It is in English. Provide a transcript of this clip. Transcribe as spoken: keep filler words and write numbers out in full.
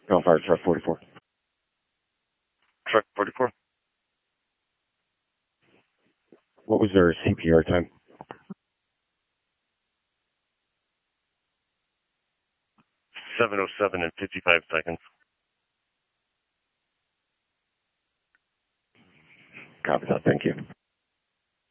Ground fire, truck forty-four. Truck forty-four. What was their C P R time? seven oh seven and fifty-five seconds. Copy that. Thank you.